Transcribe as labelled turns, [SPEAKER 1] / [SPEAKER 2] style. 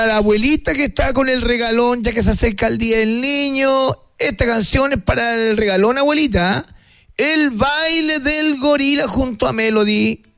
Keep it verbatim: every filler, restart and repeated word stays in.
[SPEAKER 1] la abuelita que está con el regalón, ya que se acerca el Día del Niño. Esta canción es para el regalón, abuelita. El baile del gorila junto a Melody.